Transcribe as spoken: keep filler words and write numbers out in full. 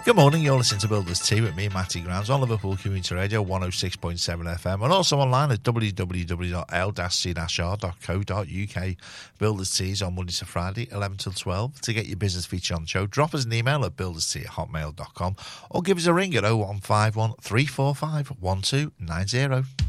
Good morning, you're listening to Builders Tea with me, Matty Grounds, on Liverpool Community Radio one oh six point seven F M, and also online at w w w dot l c r dot co dot u k. Builders Tea is on Monday to Friday, eleven till twelve. To get your business featured on the show, drop us an email at builderstea at hotmail dot com or give us a ring at oh one five one, three four five, one two nine zero.